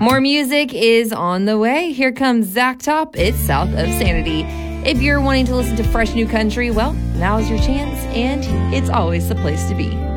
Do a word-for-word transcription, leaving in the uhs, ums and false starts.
More music is on the way. Here comes Zach Top. It's South of Sanity. If you're wanting to listen to fresh new country, well, now's your chance, and it's always the place to be.